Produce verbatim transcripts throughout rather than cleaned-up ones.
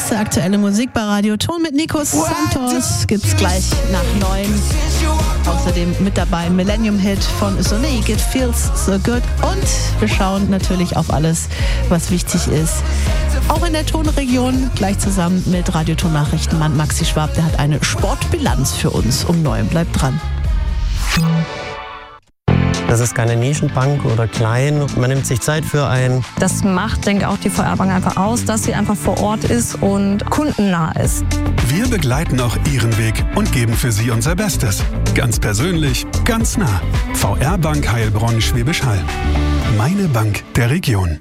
beste aktuelle Musik bei Radio Ton mit Nikos Santos. Gibt's gleich nach neun. Außerdem mit dabei Millennium-Hit von Sonic, It Feels So Good. Und wir schauen natürlich auf alles, was wichtig ist. Auch in der Tonregion, gleich zusammen mit Radio Ton Nachrichtenmann Maxi Schwab. Der hat eine Sportbilanz für uns um neun. Bleibt dran. Das ist keine Nischenbank oder klein. Man nimmt sich Zeit für einen. Das macht, denke ich, auch die V R Bank einfach aus, dass sie einfach vor Ort ist und kundennah ist. Wir begleiten auch Ihren Weg und geben für Sie unser Bestes. Ganz persönlich, ganz nah. V R Bank Heilbronn Schwäbisch Hall. Meine Bank der Region.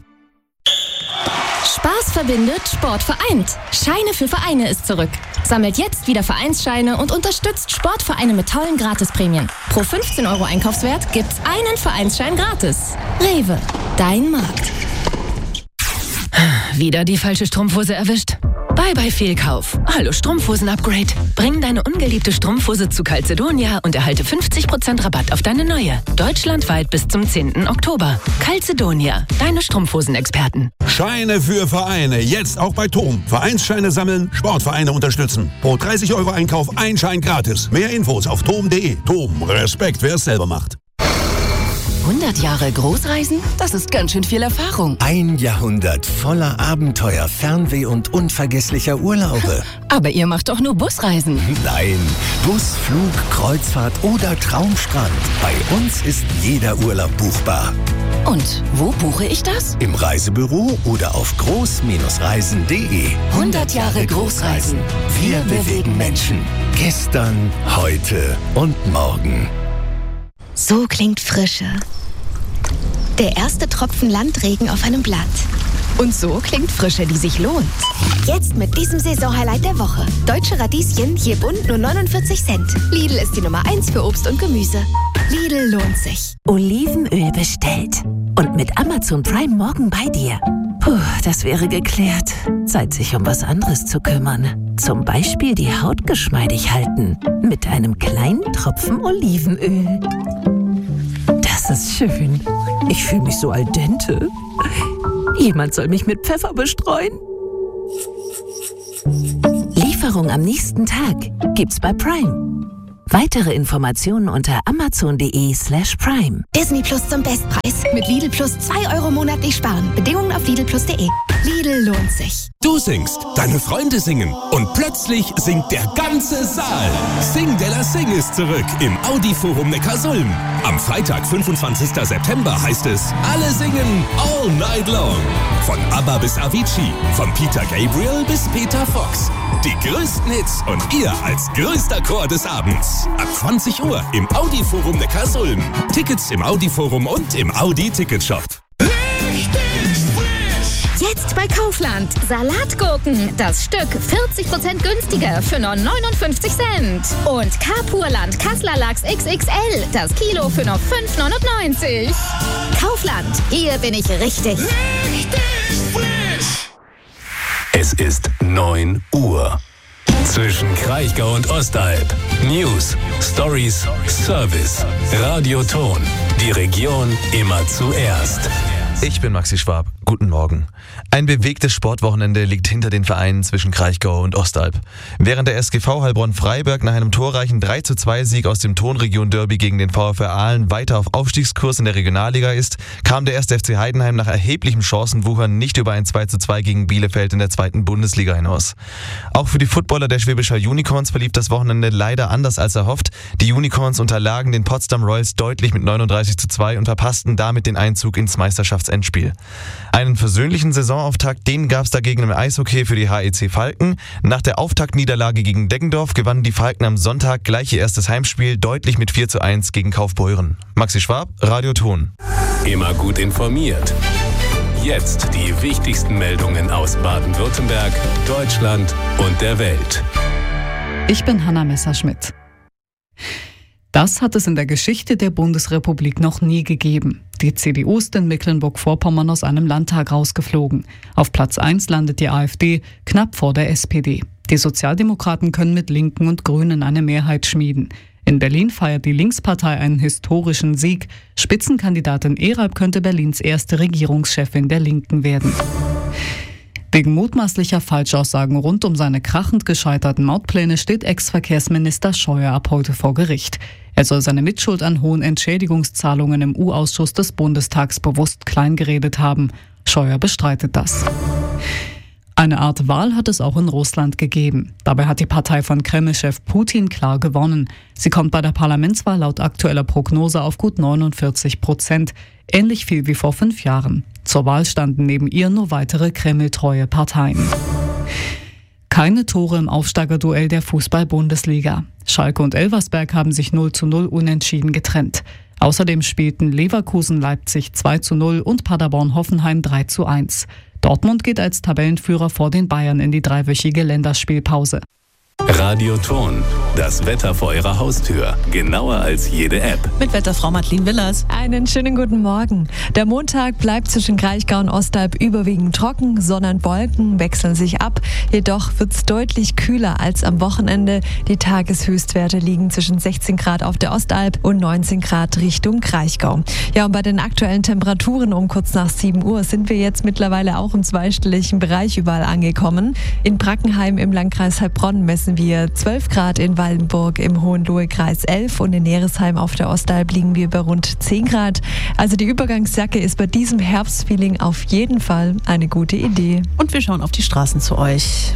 Spaß verbindet, Sport vereint. Scheine für Vereine ist zurück. Sammelt jetzt wieder Vereinsscheine und unterstützt Sportvereine mit tollen Gratisprämien. Pro fünfzehn Euro Einkaufswert gibt's einen Vereinsschein gratis. Rewe, dein Markt. Wieder die falsche Strumpfhose erwischt? Bye bye Fehlkauf. Hallo Strumpfhosen-Upgrade. Bring deine ungeliebte Strumpfhose zu Calzedonia und erhalte fünfzig Prozent Rabatt auf deine neue. Deutschlandweit bis zum zehnten Oktober. Calzedonia, deine Strumpfhosen-Experten. Scheine für Vereine, jetzt auch bei T O M. Vereinsscheine sammeln, Sportvereine unterstützen. Pro dreißig Euro Einkauf ein Schein gratis. Mehr Infos auf tom punkt de. T O M, Respekt, wer es selber macht. hundert Jahre Großreisen? Das ist ganz schön viel Erfahrung. Ein Jahrhundert voller Abenteuer, Fernweh und unvergesslicher Urlaube. Aber ihr macht doch nur Busreisen. Nein, Bus, Flug, Kreuzfahrt oder Traumstrand. Bei uns ist jeder Urlaub buchbar. Und wo buche ich das? Im Reisebüro oder auf groß Reisen punkt de. hundert Jahre Großreisen. Wir bewegen Menschen. Gestern, heute und morgen. So klingt Frische. Der erste Tropfen Landregen auf einem Blatt. Und so klingt Frische, die sich lohnt. Jetzt mit diesem Saisonhighlight der Woche. Deutsche Radieschen, je bunt nur neunundvierzig Cent. Lidl ist die Nummer eins für Obst und Gemüse. Lidl lohnt sich. Olivenöl bestellt. Und mit Amazon Prime morgen bei dir. Puh, das wäre geklärt. Zeit, sich um was anderes zu kümmern. Zum Beispiel die Haut geschmeidig halten. Mit einem kleinen Tropfen Olivenöl. Das ist schön. Ich fühle mich so al dente. Jemand soll mich mit Pfeffer bestreuen. Lieferung am nächsten Tag gibt's bei Prime. Weitere Informationen unter amazon.de slash prime. Disney Plus zum Bestpreis. Mit Lidl Plus zwei Euro monatlich sparen. Bedingungen auf lidl plus punkt de. Lidl lohnt sich. Du singst, deine Freunde singen und plötzlich singt der ganze Saal. Sing de la Sing ist zurück im Audi-Forum Neckarsulm. Am Freitag, fünfundzwanzigsten September heißt es Alle singen all night long. Von ABBA bis Avicii, von Peter Gabriel bis Peter Fox. Die größten Hits und ihr als größter Chor des Abends. Ab zwanzig Uhr im Audi-Forum Neckarsulm. Tickets im Audi-Forum und im Audi-Ticketshop. Jetzt bei Kaufland. Salatgurken. Das Stück vierzig Prozent günstiger für nur neunundfünfzig Cent. Und Kapurland Kassler Lachs X X L. Das Kilo für nur fünf neunundneunzig. Kaufland. Hier bin ich richtig. Richtig frisch. Es ist neun Uhr. Zwischen Kraichgau und Ostalb. News, Stories, Service. Radio Ton. Die Region immer zuerst. Ich bin Maxi Schwab. Guten Morgen. Ein bewegtes Sportwochenende liegt hinter den Vereinen zwischen Kraichgau und Ostalb. Während der S G V Heilbronn-Freiberg nach einem torreichen drei zu zwei Sieg aus dem Tonregion-Derby gegen den VfR Aalen weiter auf Aufstiegskurs in der Regionalliga ist, kam der erste F C Heidenheim nach erheblichem Chancenwuchern nicht über ein zwei zu zwei gegen Bielefeld in der zweiten Bundesliga hinaus. Auch für die Footballer der Schwäbischer Unicorns verlief das Wochenende leider anders als erhofft. Die Unicorns unterlagen den Potsdam Royals deutlich mit neununddreißig zu zwei und verpassten damit den Einzug ins Meisterschaftsendspiel. Einen versöhnlichen Saisonauftakt, den gab es dagegen im Eishockey für die H E C Falken. Nach der Auftaktniederlage gegen Deggendorf gewannen die Falken am Sonntag gleich ihr erstes Heimspiel deutlich mit vier zu eins gegen Kaufbeuren. Maxi Schwab, Radio Ton. Immer gut informiert. Jetzt die wichtigsten Meldungen aus Baden-Württemberg, Deutschland und der Welt. Ich bin Hanna Messerschmidt. Das hat es in der Geschichte der Bundesrepublik noch nie gegeben. Die C D U ist in Mecklenburg-Vorpommern aus einem Landtag rausgeflogen. Auf Platz eins landet die AfD, knapp vor der S P D. Die Sozialdemokraten können mit Linken und Grünen eine Mehrheit schmieden. In Berlin feiert die Linkspartei einen historischen Sieg. Spitzenkandidatin Eralp könnte Berlins erste Regierungschefin der Linken werden. Wegen mutmaßlicher Falschaussagen rund um seine krachend gescheiterten Mautpläne steht Ex-Verkehrsminister Scheuer ab heute vor Gericht. Er soll seine Mitschuld an hohen Entschädigungszahlungen im U-Ausschuss des Bundestags bewusst kleingeredet haben. Scheuer bestreitet das. Eine Art Wahl hat es auch in Russland gegeben. Dabei hat die Partei von Kreml-Chef Putin klar gewonnen. Sie kommt bei der Parlamentswahl laut aktueller Prognose auf gut neunundvierzig Prozent, ähnlich viel wie vor fünf Jahren. Zur Wahl standen neben ihr nur weitere Kreml-treue Parteien. Keine Tore im Aufsteigerduell der Fußball-Bundesliga. Schalke und Elversberg haben sich null zu null unentschieden getrennt. Außerdem spielten Leverkusen-Leipzig zwei zu null und Paderborn-Hoffenheim drei zu eins. Dortmund geht als Tabellenführer vor den Bayern in die dreiwöchige Länderspielpause. Radioton, das Wetter vor Ihrer Haustür. Genauer als jede App. Mit Wetterfrau Madeleine Willers. Einen schönen guten Morgen. Der Montag bleibt zwischen Kraichgau und Ostalb überwiegend trocken. Sonne und Wolken wechseln sich ab. Jedoch wird es deutlich kühler als am Wochenende. Die Tageshöchstwerte liegen zwischen sechzehn Grad auf der Ostalb und neunzehn Grad Richtung Kraichgau. Ja, und bei den aktuellen Temperaturen um kurz nach sieben Uhr sind wir jetzt mittlerweile auch im zweistelligen Bereich überall angekommen. In Brackenheim im Landkreis Heilbronn messen wir zwölf Grad, in Waldenburg im Hohenlohe-Kreis elf und in Neresheim auf der Ostalb liegen wir bei rund zehn Grad. Also die Übergangsjacke ist bei diesem Herbstfeeling auf jeden Fall eine gute Idee. Und wir schauen auf die Straßen zu euch.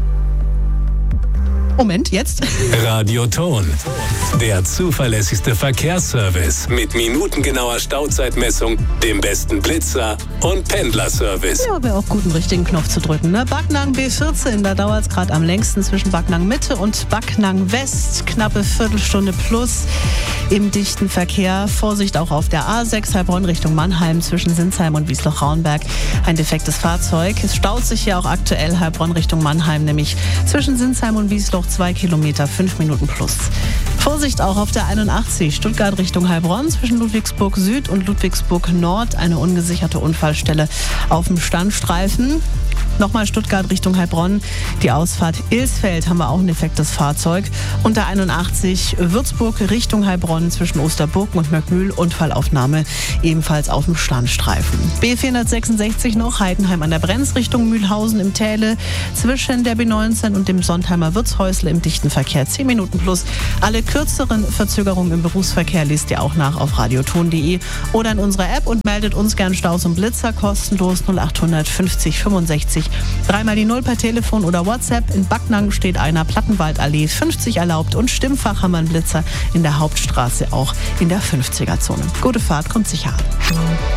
Moment, jetzt? Radioton, der zuverlässigste Verkehrsservice mit minutengenauer Stauzeitmessung, dem besten Blitzer und Pendlerservice. Ja, wäre auch gut, einen richtigen Knopf zu drücken. Ne? Backnang B vierzehn, da dauert es gerade am längsten zwischen Backnang Mitte und Backnang West. Knappe Viertelstunde plus im dichten Verkehr. Vorsicht auch auf der A sechs Heilbronn Richtung Mannheim zwischen Sinsheim und Wiesloch-Rauenberg. Ein defektes Fahrzeug. Es staut sich hier auch aktuell Heilbronn Richtung Mannheim, nämlich zwischen Sinsheim und Wiesloch zwei Kilometer, fünf Minuten plus. Vorsicht auch auf der einundachtzig, Stuttgart Richtung Heilbronn, zwischen Ludwigsburg Süd und Ludwigsburg Nord, eine ungesicherte Unfallstelle auf dem Standstreifen. Nochmal Stuttgart Richtung Heilbronn, die Ausfahrt Ilsfeld haben wir auch ein defektes Fahrzeug. Und der einundachtzig, Würzburg Richtung Heilbronn, zwischen Osterburgen und Möckmühl, Unfallaufnahme ebenfalls auf dem Standstreifen. B vierhundertsechsundsechzig noch, Heidenheim an der Brenz Richtung Mühlhausen im Täle, zwischen der B neunzehn und dem Sontheimer Wirtshäusle im dichten Verkehr zehn Minuten plus. Alle kürzeren Verzögerungen im Berufsverkehr liest ihr auch nach auf radioton punkt de oder in unserer App und meldet uns gern Staus und Blitzer kostenlos null achthundert fünfzig fünfundsechzig. Dreimal die Null per Telefon oder WhatsApp. In Backnang steht einer, Plattenwaldallee fünfzig erlaubt und Stimmfach haben wir einen Blitzer in der Hauptstraße, auch in der fünfziger-Zone. Gute Fahrt, kommt sicher an.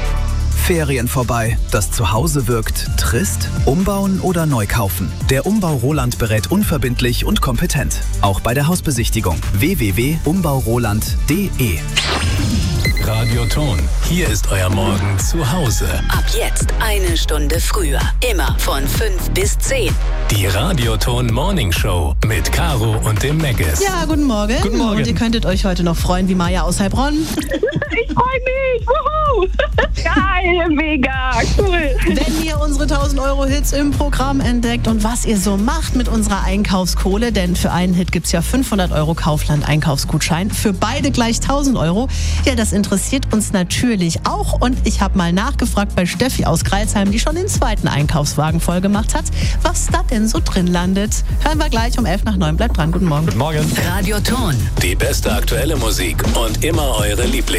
Ferien vorbei. Das Zuhause wirkt trist? Umbauen oder neu kaufen? Der Umbau Roland berät unverbindlich und kompetent. Auch bei der Hausbesichtigung. w w w punkt umbauroland punkt de. Radioton, hier ist euer Morgen zu Hause. Ab jetzt eine Stunde früher. Immer von fünf bis zehn. Die Radioton Morning Show mit Caro und dem Meggis. Ja, guten Morgen. Guten Morgen. Und ihr könntet euch heute noch freuen, wie Maja aus Heilbronn. Ich freue mich. Wuhu. Geil, mega, cool. Wenn ihr unsere tausend Euro Hits im Programm entdeckt und was ihr so macht mit unserer Einkaufskohle, denn für einen Hit gibt es ja fünfhundert Euro Kaufland Einkaufsgutschein, für beide gleich tausend Euro. Ja, das interessiert uns natürlich auch und ich habe mal nachgefragt bei Steffi aus Greilsheim, die schon den zweiten Einkaufswagen voll gemachts hat, was da denn so drin landet. Hören wir gleich um elf nach neun. Bleibt dran. Guten Morgen. Guten Morgen. Radioton. Die beste aktuelle Musik und immer eure Lieblings